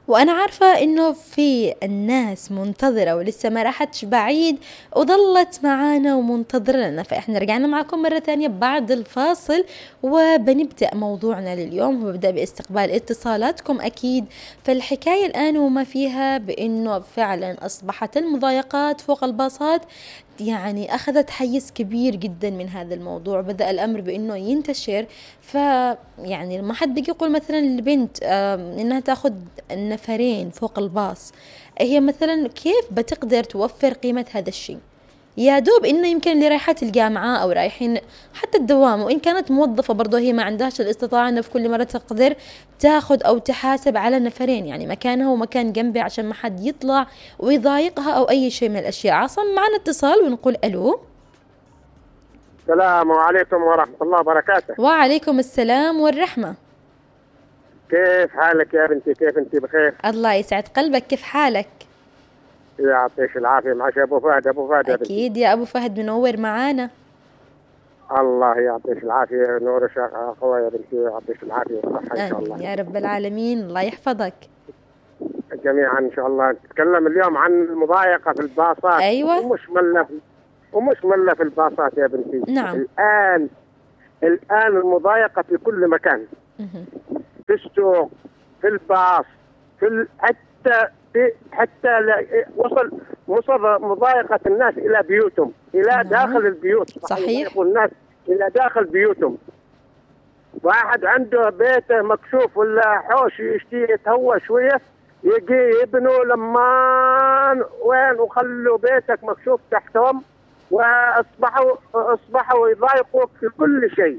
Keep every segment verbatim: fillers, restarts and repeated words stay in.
وأنا عارفة إنه في الناس منتظرة ولسه ما راحتش بعيد وظلت معانا ومنتظرة لنا، فإحنا رجعنا معكم مرة ثانية بعد الفاصل، وبنبدأ موضوعنا لليوم، وببدأ باستقبال اتصالاتكم أكيد. فالحكاية الآن وما فيها بإنه فعلا أصبحت المضايقات فوق الباصات يعني أخذت حيز كبير جدا من هذا الموضوع، بدأ الأمر بأنه ينتشر. فيعني لما حد بيجي يقول مثلا البنت إنها تأخذ نفرين فوق الباص، هي مثلا كيف بتقدر توفر قيمة هذا الشيء؟ يا دوب إنه يمكن اللي رايحات الجامعة أو رايحين حتى الدوام، وإن كانت موظفة برضو هي ما عندهاش الاستطاعة إنه في كل مرة تقدر تاخد أو تحاسب على نفرين، يعني مكانها ومكان جنبي عشان ما حد يطلع ويضايقها أو أي شيء من الأشياء. عصم معنا اتصال ونقول ألو. السلام عليكم ورحمة الله وبركاته. وعليكم السلام والرحمة. كيف حالك يا بنتي؟ كيف انت؟ بخير؟ الله يسعد قلبك، كيف حالك؟ يعطيك العافية. معك ابو فهد. ابو فهد اكيد يا ابو فهد، منور معانا. الله يعطيك العافية. نور اخويا يا بنتي، يعطيك العافية والصحة ان شاء الله يا رب العالمين. الله يحفظك جميعا ان شاء الله. نتكلم اليوم عن المضايقة في الباصات. ايوه ومشملة في ومشملة في الباصات يا بنتي. نعم. الان الان المضايقة في كل مكان، في السوق، في الباص، في ال... حتى في حتى وصل وصل مضايقة الناس إلى بيوتهم، إلى نعم. داخل البيوت. صحيح. الناس إلى داخل بيوتهم. واحد عنده بيته مكشوف ولا حوش يشتي يتهوى شوية، يجي يبنوا لمان وين وخلوا بيتك مكشوف تحتهم، وأصبحوا أصبحوا يضايقوك في كل شيء.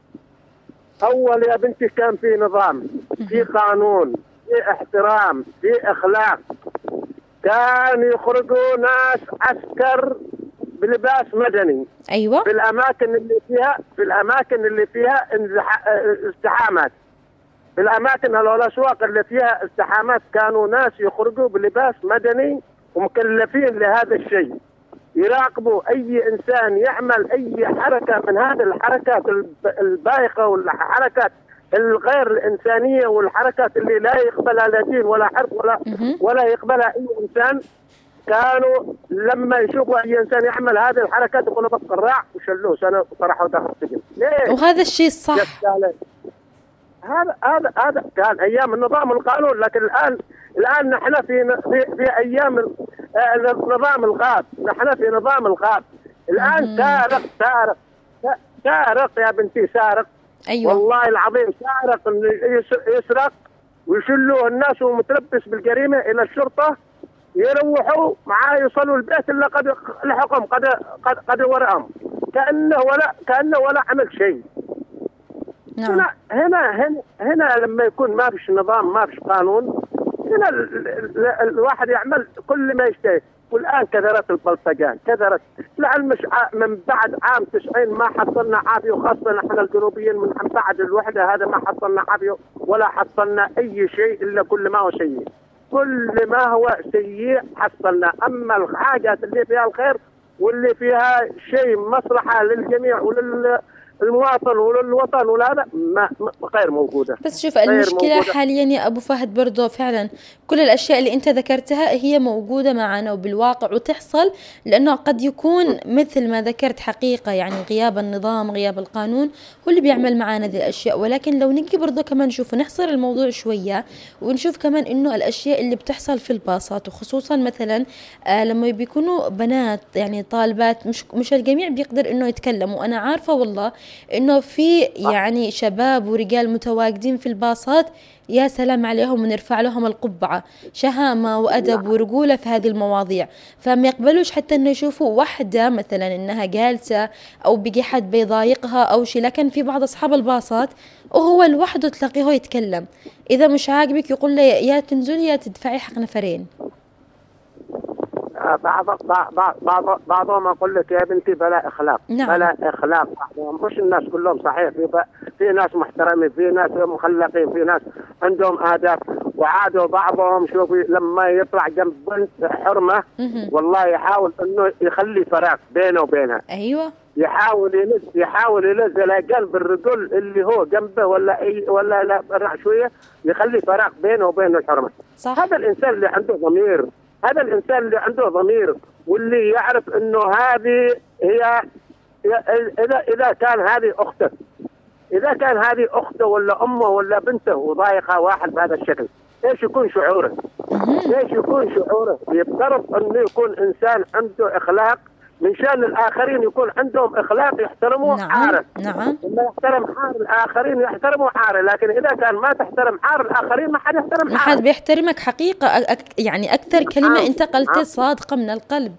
أول يا بنتي كان في نظام، في قانون، في احترام، في أخلاق. كان يخرجوا ناس عسكر بلباس مدني. أيوة. في الأماكن اللي فيها في الأماكن اللي فيها ازدحامات، في الأماكن الأسواق اللي فيها ازدحامات كانوا ناس يخرجوا بلباس مدني ومكلفين لهذا الشيء، يراقبوا أي إنسان يعمل أي حركة من هذه الحركات البايخة والحركات الغير الإنسانية والحركات اللي لا يقبلها لا دين ولا حرب ولا ولا يقبلها أي إنسان. كانوا لما يشوفوا أي إنسان يعمل هذه الحركات يقولوا بس قراع وشلوه سنة وطرحوا داخل السجن. وهذا الشيء صح. هذا هذا هذا كان أيام النظام والقانون، لكن الآن الآن نحن في في, في أيام نظام الغاب. نحن في نظام الغاب الآن. سارق سارق سارق يا بنتي سارق. أيوة. والله العظيم سارق يسرق ويشلوه الناس ومتلبس بالجريمة إلى الشرطة، يروحوا معاه يوصلوا البيت إلا قد الحكم قد قد قد ورقهم، كأنه ولا كأنه ولا عمل شيء. نعم. هنا هنا هنا هنا لما يكون ما فيش نظام ما فيش قانون، هنا الواحد يعمل كل ما يشتهي. والآن كثرت البلطجان، كثرت. لعل مش من بعد عام تسعين ما حصلنا عافية، وخاصة نحن الجنوبيين من بعد الوحدة هذا ما حصلنا عافية ولا حصلنا أي شيء إلا كل ما هو سيء. كل ما هو سيء حصلنا. أما الحاجات اللي فيها الخير واللي فيها شيء مصلحة للجميع ولل المواطن وللوطن ولا هذا ما غير موجودة. بس شوف المشكلة موجودة. حاليا يا أبو فهد برضو فعلا كل الأشياء اللي أنت ذكرتها هي موجودة معنا وبالواقع وتحصل، لأنه قد يكون مثل ما ذكرت حقيقة يعني غياب النظام غياب القانون هو اللي بيعمل معنا ذي الأشياء. ولكن لو نجي برضو كمان نشوف نحصر الموضوع شوية ونشوف كمان إنه الأشياء اللي بتحصل في الباصات، وخصوصا مثلا آه لما بيكونوا بنات يعني طالبات، مش مش الجميع بيقدر إنه يتكلموا. أنا عارفة والله إنه في يعني شباب ورجال متواجدين في الباصات يا سلام عليهم، ونرفع لهم القبعة، شهامة وأدب ورجولة في هذه المواضيع. فما يقبلوش حتى إنه يشوفوا واحدة مثلا إنها جالسة أو بيجي حد بيضايقها أو شيء. لكن في بعض أصحاب الباصات وهو لوحده تلاقيه هو يتكلم، إذا مش عاجبك يقول لي يا تنزلي يا تدفعي حق نفرين. بعض بعض بعض بعضهم اقول لك يا بنتي بلا اخلاق. نعم. بلا اخلاق. مش الناس كلهم صحيح، في في ناس محترمين، في ناس مخلقين، في ناس عندهم آداب. وعادوا بعضهم شوفي لما يطلع جنب بنت حرمه والله يحاول انه يخلي فراغ بينه وبينها. ايوه يحاول يلز يحاول يلز على قلب الرجل اللي هو جنبه ولا أي ولا لا برع شويه، يخلي فراغ بينه وبين الحرمه. صح. هذا الانسان اللي عنده ضمير، هذا الانسان اللي عنده ضمير واللي يعرف انه هذه هي، اذا اذا كان هذه اخته، اذا كان هذه اخته ولا امه ولا بنته وضايقها واحد بهذا الشكل، ايش يكون شعوره؟ ايش يكون شعوره؟ يفترض انه يكون انسان عنده اخلاق، من شان الاخرين يكون عندهم اخلاق يحترموا نعم عاره. نعم. لما يحترم عار الاخرين يحترموا عاره، لكن اذا كان ما تحترم عار الاخرين ما حد يحترم ما عاره. حد بيحترمك حقيقة. أك يعني أكثر كلمة نعم. أنت قلتها نعم. صادقة من القلب.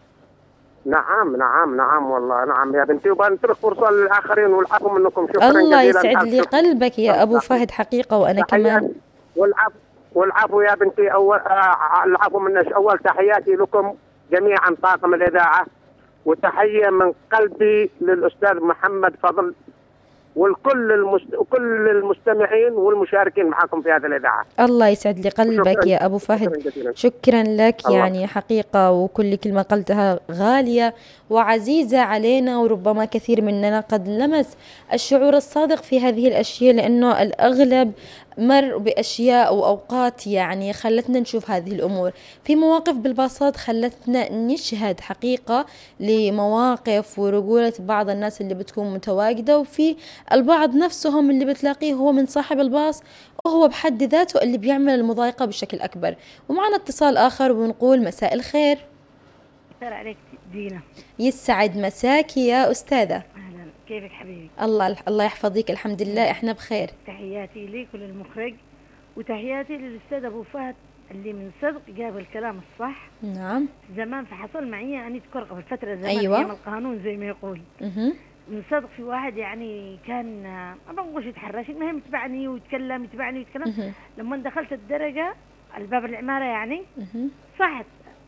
نعم نعم نعم والله نعم يا بنتي، وبنترك فرصة للآخرين والعفو منكم. شكرا الله جزيلا. يسعد لي قلبك يا أبو فهد حقيقة، وأنا كمان. والعفو والعفو يا بنتي، أول آه العفو منش. أول تحياتي لكم جميعا طاقم الإذاعة، وتحية من قلبي للأستاذ محمد فضل والكل المست... وكل المستمعين والمشاركين معكم في هذه الإذاعة. الله يسعد لي قلبك يا أبو فهد. شكرا, شكرا لك الله. يعني حقيقة وكل كلمة قلتها غالية وعزيزة علينا، وربما كثير مننا قد لمس الشعور الصادق في هذه الأشياء، لأنه الأغلب مر بأشياء وأوقات يعني خلتنا نشوف هذه الأمور في مواقف بالبساط، خلتنا نشهد حقيقة لمواقف ورجولة بعض الناس اللي بتكون متواجدة، وفي البعض نفسهم اللي بتلاقيه هو من صاحب الباص وهو بحد ذاته اللي بيعمل المضايقة بشكل أكبر. ومعنا اتصال آخر ونقول مساء الخير. مساء عليك دينا. يسعد مساكي يا أستاذة. أهلا، كيفك حبيبي؟ الله الله يحفظك. الحمد لله احنا بخير. تحياتي ليك وللمخرج، وتحياتي للأستاذ أبو فهد اللي من صدق جاب الكلام الصح. نعم. زمان فحصل معي أني تذكر قبل فترة زمان أيوة. أيام القانون زي ما يقول. اها. من صدق في واحد يعني كان ما بنقولش يتحرش، المهم يتبعني ويتكلم يتبعني ويتكلم. أه. لما دخلت الدرجة الباب العمارة يعني أه. صحت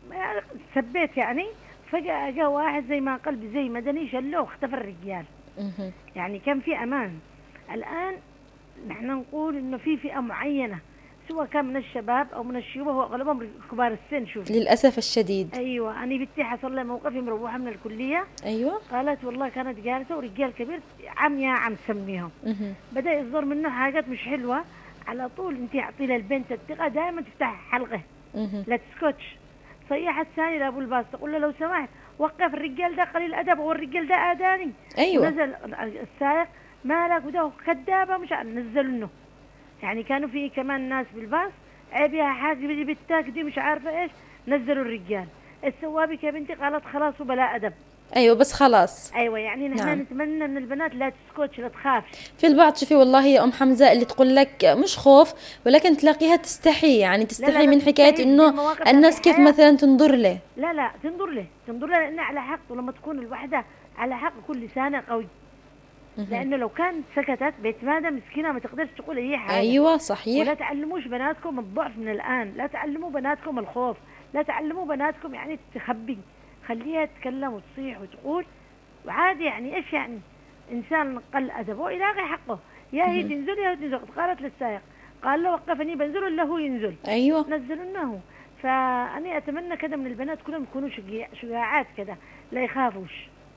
سبيت يعني، فجأة جاء واحد زي ما قلبي زي مدني شله واختفى الرجال. أه. يعني كان في أمان. الآن نحن نقول إنه في فئة معينة سواء كان من الشباب أو من الشيوخ وأغلبهم كبار السن. شوف للأسف الشديد. أيوة، أنا بنتي حصل لها موقفي مروحة من الكلية. أيوة. قالت والله كانت جالسة ورجال كبير عم يا عم سميهم. أه. بدأ يصدر منه حاجات مش حلوة. على طول أنت أعطي للبنت الثقة دائما تفتح حلقه. أه. لا تسكتش. صيحت ثاني لأبو الباص تقول له لو سمحت وقف الرجال ده قليل أدب والرجال ده آداني. أيوة. نزل السائق مالك وده كذابة مش نزلوا لنا. يعني كانوا في كمان ناس بالباص عيب يا حاج بدي بالتاك دي مش عارفة إيش، نزلوا الرجال. السوابك يا بنتي قالت خلاص وبلا أدب. أيوة بس خلاص. أيوة يعني نحن نعم. نتمنى من البنات لا تسكتش لا تخافش. في البعض شوفي والله يا أم حمزة اللي تقول لك مش خوف ولكن تلاقيها تستحي، يعني تستحي لا لا من حكاية إنه الناس كيف مثلا تنظر له. لا لا تنظر له تنظر له لأنه على حق، ولما تكون الوحدة على حق كل لسانه قوي. لأنه لو كان سكتت بيتمادى مسكينة ما تقدرش تقول أي حاجة. أيوة صحيح. ولا تعلموش بناتكم الضعف من الآن، لا تعلموا بناتكم الخوف، لا تعلموا بناتكم يعني تخبي، خليها تتكلم وتصيح وتقول وعادي. يعني إيش يعني إنسان قل أدبه يلاقي حقه، يا هي تنزل يا هي تنزل. قالت للسائق قال له وقفني بنزل ولا هو ينزل. أيوة. نزلناه. فأنا أتمنى كده من البنات كلهم يكونوا شجاعات كده، لا يخافوش.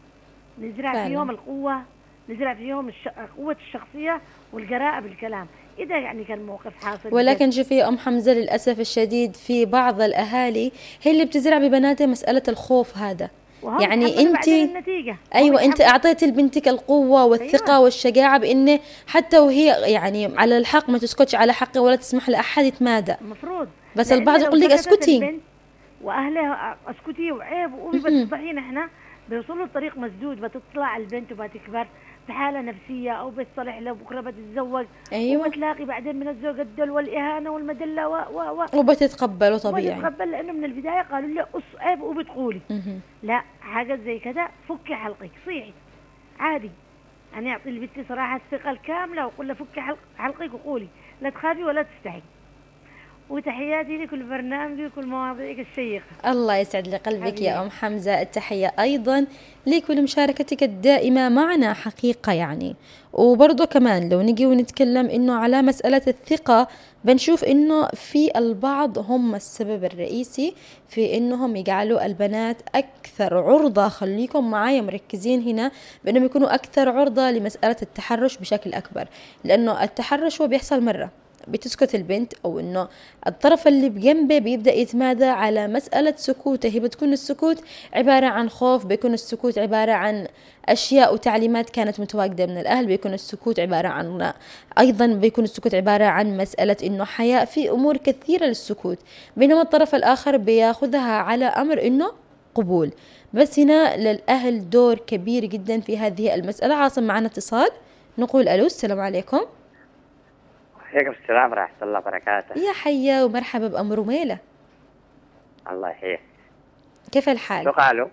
نزرع فعلا فيهم القوة، نزرع فيهم الش... قوة الشخصية والجراءة بالكلام. إذا يعني كان موقف حاصل. ولكن شوفي أم حمزة للأسف الشديد في بعض الأهالي هي اللي بتزرع ببناتها مسألة الخوف هذا. يعني أنت أيوة أنت أعطيتي لبنتك القوة والثقة أيوة. والشجاعة بإنه حتى وهي يعني على الحق ما تسكتش على حقه ولا تسمح لأحد يتمادى. المفروض. بس البعض يقول لك اسكتي وأهلها اسكتي وعيب وبتصبحين إحنا بيوصلوا الطريق مسدود، بتطلع البنت وبتكبر بحالة نفسية أو بتصلح له بكرة بتتزوج. أيوة. وبتلاقي بعدين من الزوج الدل والإهانة والمدلة و و و وبتتقبله طبيعي. وبتتقبل لأنه من البداية قالوا له أص عيب وبتقولي لا حاجة زي كذا فكي حلقك صيحي عادي. أنا أعطي لبنتي صراحة الثقة الكاملة وأقول له فكي حلق حلقك وقولي لا تخافي ولا تستحي. وتحياتي لكل برنامج وكل مواضيعك الشيقة. الله يسعد لي قلبك حبيبي. يا أم حمزة، التحية أيضا لك ولمشاركتك الدائمة معنا حقيقة يعني. وبرضو كمان لو نجي ونتكلم إنه على مسألة الثقة، بنشوف إنه في البعض هم السبب الرئيسي في إنهم يجعلوا البنات أكثر عرضة، خليكم معايا مركزين هنا، بإنهم يكونوا أكثر عرضة لمسألة التحرش بشكل أكبر. لأنه التحرش هو بيحصل مرة بتسكت البنت، أو إنه الطرف اللي بجنبه بيبدأ يتمادى على مسألة سكوته. هي بتكون السكوت عبارة عن خوف، بيكون السكوت عبارة عن أشياء وتعليمات كانت متواجدة من الأهل، بيكون السكوت عبارة عن أيضا بيكون السكوت عبارة عن مسألة إنه حياء، في أمور كثيرة للسكوت، بينما الطرف الآخر بياخذها على أمر إنه قبول. بس هنا للأهل دور كبير جدا في هذه المسألة. عاصم معنا اتصال، نقول ألو، السلام عليكم. عليكم السلام ورحمة الله وبركاته. يا حيا ومرحبا بأم رميلة. الله يحييك. كيف الحال؟ شو قالوا؟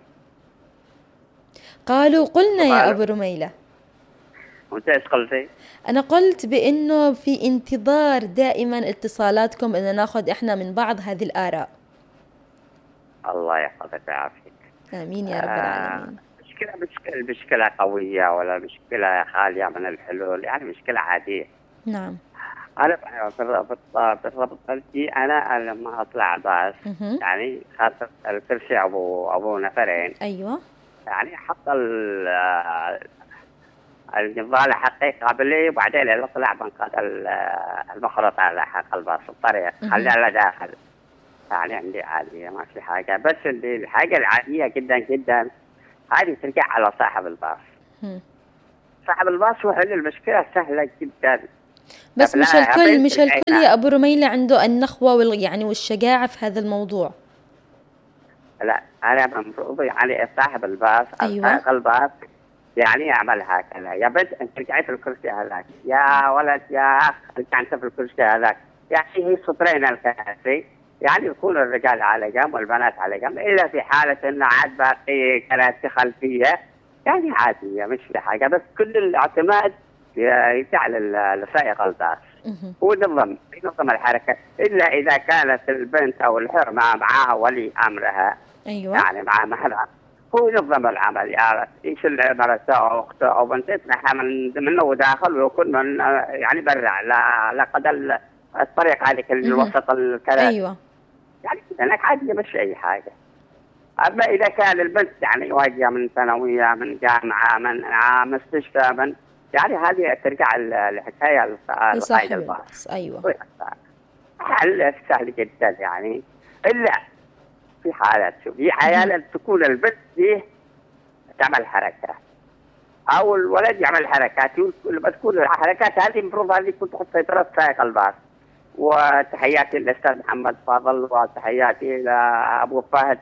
قالوا قلنا شو يا قالوا؟ أبو رميلة. وانت ايش قلتي؟ أنا قلت بأنه في انتظار دائما اتصالاتكم أن ناخذ إحنا من بعض هذه الآراء. الله يحفظك ويعافيك. آمين يا رب العالمين. آه مشكلة مشكلة مشكلة قوية ولا مشكلة خالية من الحلول، يعني مشكلة عادية. نعم. أنا بالربط بالربط قلتي أنا لما أطلع باص مهم. يعني خاطر الكرسي أبو أبو نفرين، أيوة. يعني حط ال النضالة حقي قبلي، وبعدين اطلع بنقض المخرط على حق الباص الطريق، خليها لا داخل. يعني عندي عادية ما في حاجة، بس اللي الحاجة العادية جدا جدا هذه ترجع على صاحب الباص. هم. صاحب الباص هو حل المشكلة سهلة جدا. بس لا، مش الكل بنت مش الكل العيلة. يا أبو رميلة عنده النخوة وال يعني والشجاعة في هذا الموضوع. لا أنا المفروض يعني صاحب الباص أيوة. سائق الباص يعني يعمل هكذا: يا بنت أنت رجعي في الكرسي هذاك، يا ولد يا أخ رجع أنت في الكرسي هذاك. يعني هي سطرين الكراسي، يعني يكون الرجال على جنب والبنات على جنب، إلا في حالة إنه عاد باقي كراسي خلفية يعني عادية مش في حاجة. بس كل الاعتماد يرجع لسائق الباص. مهم. هو نظم ينظم الحركة، إلا إذا كانت البنت أو الحرمة معها ولي أمرها، أيوة. يعني مع محرم، هو ينظم العمل. يعني يشيل مرته أو أخته أو بنته يطرحها من منه وداخل، ويكون من يعني برع لا لا قد الطريق هذيك الوسط الكراسي. أيوة. يعني هناك عادي مش أي حاجة. أما إذا كان البنت يعني واجهة من ثانوية من جامعة من مستشفى من يعني هذه ترجع الحكاية لقائد الباص. الباص. أيوة. حل سهل جدا يعني، إلا في حالات في أحيانا تكون البنت دي تعمل حركة أو الولد يعمل حركات، لما تكون الحركات هذه المفروض هذه تكون تحت سيطرة سائق الباص. وتحياتي للأستاذ محمد فاضل، وتحياتي لأبو فهد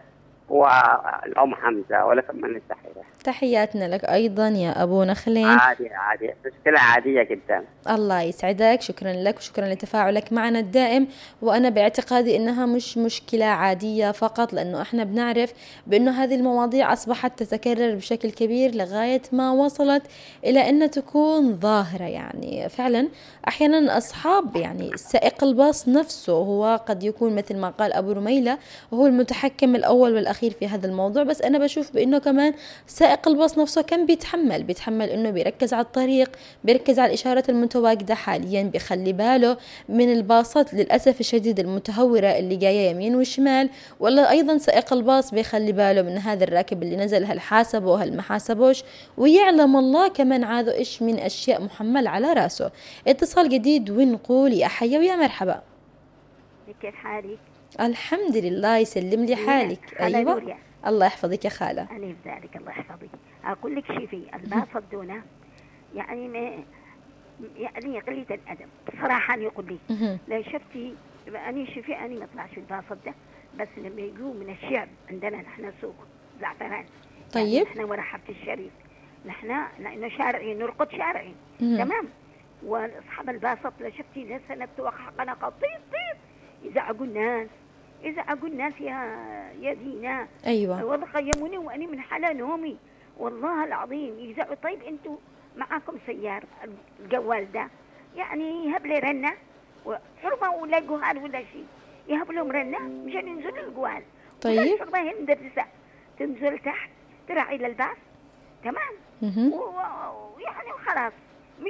والأم حمزة، ولكم من التحية. تحياتنا لك أيضا يا أبو نخلين. عادي عادي مشكلة عادية جدا. الله يسعدك، شكرا لك وشكرا لتفاعلك معنا الدائم. وأنا باعتقادي أنها مش مشكلة عادية فقط، لأنه إحنا بنعرف بأنه هذه المواضيع أصبحت تتكرر بشكل كبير لغاية ما وصلت إلى أن تكون ظاهرة. يعني فعلا أحيانا أصحاب يعني سائق الباص نفسه هو قد يكون مثل ما قال أبو رميلة هو المتحكم الأول والأخير في هذا الموضوع. بس أنا بشوف بأنه كمان سائق الباص نفسه كان بيتحمل بيتحمل أنه بيركز على الطريق، بيركز على الإشارات المتواجدة حاليا، بيخلي باله من الباصات للأسف الشديد المتهورة اللي جاية يمين وشمال. ولا أيضا سائق الباص بيخلي باله من هذا الراكب اللي نزل هل حاسبه هل ما حاسبوش، ويعلم الله كمان عادو إيش من أشياء محمل على راسه. اتصال جديد ونقول يا حيا ويا مرحبا. كيف حالك؟ الحمد لله يسلم لي حالك. أيوة الله يحفظك يا خالة. أنا بذلك الله يحفظك. أقول لك شيء في الباص دونه يعني ما يعني قلة الأدب صراحة. أنا يقول لي لا شفتي أنا شوفي أنا ما طلعش الباص ده، بس لما يجوا من الشعب عندنا نحن سوق زعفران. طيب يعني نحن ورا حبة الشريف نحن لأنه شارعي نرقد شارعي تمام. وأصحاب الباصات لا شفتي لا سنة وحقنا قطيط طيط يزعقوا الناس يزعقوا الناس يا يا دينا. أيوة والله قيموني وأني من حلا نومي والله العظيم يزعقوا. طيب أنتوا معاكم سيارة الجوال ده يعني هب لي رنة وحرمة ولا جهال ولا شيء يهبوا لهم رنة مشان ينزلوا الجوال. طيب. وهي المدرسة تنزل تحت تراعي للباص، تمام. مهم. ويعني وخلاص مش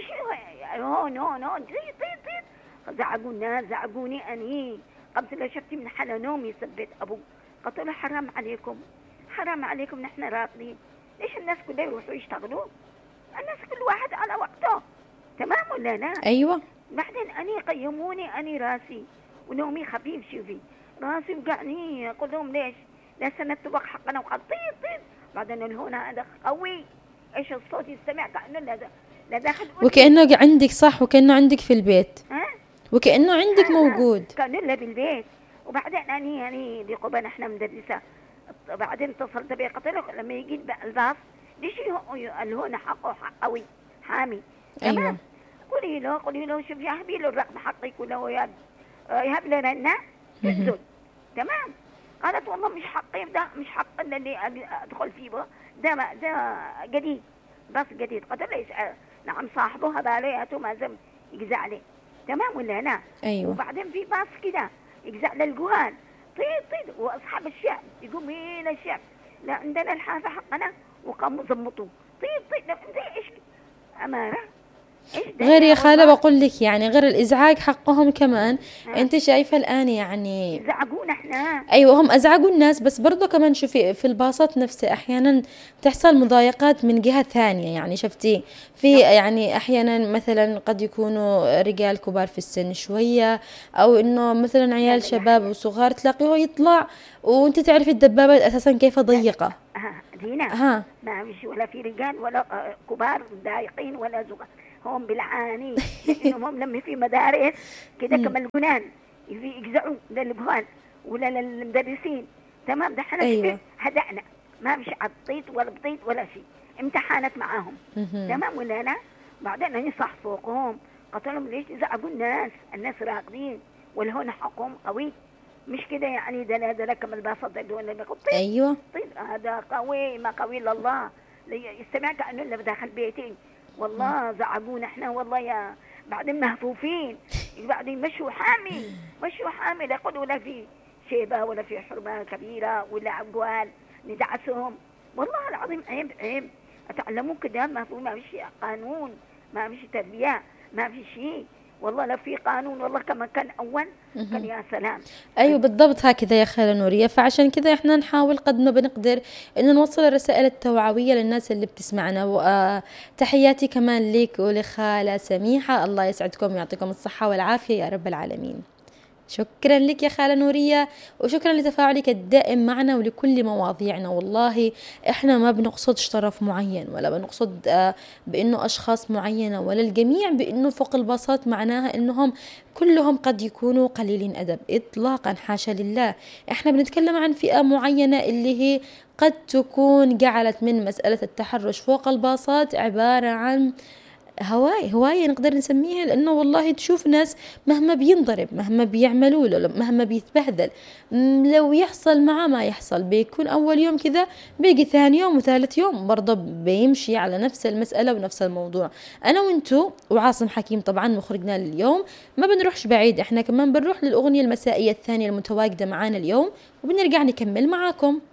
هون هون هون طيط طيط طيط. زعقوا الناس، زعقوني اني قمت له شفتي من حلا نومي سبيت ابو، قلت له حرام عليكم حرام عليكم نحن راقدين، ليش الناس كلها يروحوا يشتغلوا؟ الناس كل واحد على وقته، تمام ولا لا؟ ايوه. بعدين اني قيموني اني راسي ونومي خفيف، شوفي راسي وقعني، اقول لهم ليش؟ لا سنتبق حقنا وقال طيط طيط. بعدين الهون هذا قوي، ايش الصوت يستمع كانه لا لا داخل وكانه عندك، صح، وكانه عندك في البيت. ها؟ وكانه عندك آه موجود. كانه لا بالبيت. وبعدين اني يعني بقبة نحن مدرسة، بعدين اتصلت بيه قلت له لما يجي الباص ليش الهون حقه حق قوي حامي، تمام. أيوة. قولي له قولي له شوف يهبي له الرقم حقي كله يهب يهب لنا لنا تنزل، تمام. قالت والله مش حقي ده، مش حق اللي ادخل فيه ده ده جديد، باص جديد. قلت له يسأل نعم صاحبه هباليته ما زم يجزع عليه، تمام ولا لا؟ ايوه. وبعدين في باص كده يجزع للجهال طيط طيط، واصحاب الشعب يقوم مين الشعب؟ لا عندنا الحافه حقنا وقاموا زمطوا طيط طيط. انت ايش اماره؟ غير يا خالة بقول لك يعني غير الإزعاج حقهم كمان. ها. أنت شايفة الآن يعني زعقونا احنا. أيوة هم أزعجوا الناس، بس برضو كمان شوفي في الباصات نفسها أحيانا تحصل مضايقات من جهة ثانية، يعني شفتي في يعني أحيانا مثلا قد يكونوا رجال كبار في السن شوية، أو إنه مثلا عيال شباب وصغار تلاقيه يطلع وأنت تعرفي الدبابات أساسا كيف ضيقة. ها دينا ها. ما مش ولا في رجال ولا كبار ضايقين ولا صغار، هم بالعاني لانهم هم لما في مدارس كده كما الجنان يجزعوا للبهان ولا للمدرسين، تمام. ده احنا أيوة. هدأنا ما مش عطيت ولا بطيت ولا شيء، امتحانات معاهم، تمام ولا انا. بعدين انا صح فوقهم قلت لهم ليش يزعقوا الناس؟ الناس راقدين ولا هون حقهم قوي، مش كده يعني ده ده كما الباصات دول بيقول طيب. ايوه. طيب هذا قوي ما قوي الا الله، يستمع كانه اللي بداخل بيتي. والله زعقونا احنا والله يا بعدين مهفوفين، بعدين مشوا حامي مشوا حامي، لا يقول ولا في شيبه ولا في حرمه كبيره ولا عقوال ندعسهم. والله العظيم عيب عيب. اتعلموا كده ما في ما في قانون، ما في تربيه، ما في شيء. والله لو في قانون والله كما كان اول كان يا سلام. ايوه بالضبط هكذا يا خالة نورية. فعشان كذا احنا نحاول قد ما بنقدر ان نوصل الرسائل التوعوية للناس اللي بتسمعنا. وتحياتي كمان لك ولخالة سميحة، الله يسعدكم ويعطيكم الصحة والعافية يا رب العالمين. شكرا لك يا خالة نورية، وشكرا لتفاعلك الدائم معنا ولكل مواضيعنا. والله احنا ما بنقصدش طرف معين ولا بنقصد بانه اشخاص معينة ولا الجميع بانه فوق البساط معناها انهم كلهم قد يكونوا قليلين ادب اطلاقا، حاشا لله. احنا بنتكلم عن فئة معينة اللي هي قد تكون جعلت من مسألة التحرش فوق الباصات عبارة عن هواية هواية نقدر نسميها، لأنه والله تشوف ناس مهما بينضرب مهما بيعملوا له مهما بيتبهدل لو يحصل معه ما يحصل، بيكون أول يوم كذا بيجي ثاني يوم وثالث يوم برضه بيمشي على نفس المسألة ونفس الموضوع. أنا وانتو وعاصم حكيم طبعا مخرجنا اليوم ما بنروحش بعيد، احنا كمان بنروح للأغنية المسائية الثانية المتواجدة معانا اليوم وبنرجع نكمل معاكم.